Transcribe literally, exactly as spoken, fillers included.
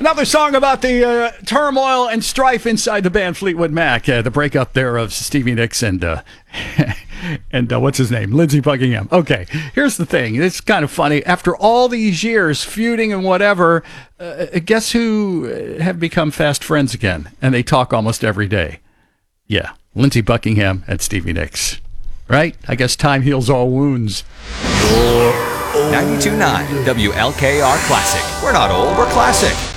Another song about the uh, turmoil and strife inside the band Fleetwood Mac. Uh, the breakup there of Stevie Nicks and uh, and uh, what's his name, Lindsey Buckingham. Okay, here's the thing. It's kind of funny. After all these years feuding and whatever, uh, guess who have become fast friends again? And they talk almost every day. Yeah, Lindsey Buckingham and Stevie Nicks. Right? I guess time heals all wounds. ninety-two point nine W L K R Classic. We're not old, we're classic.